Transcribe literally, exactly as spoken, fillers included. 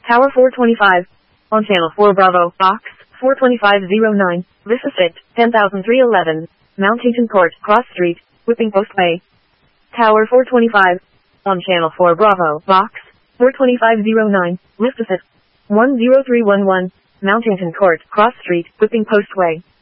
Tower four twenty-five. On Channel four Bravo, Box four twenty-five oh nine, Vista Fit, ten thousand three hundred eleven, Mountington Court, Cross Street, Whipping Post Way. Tower four twenty-five. On Channel four Bravo, Box four twenty-five oh nine, Vista Fit, one oh three one one, Mountington Court, Cross Street, Whipping Post Way.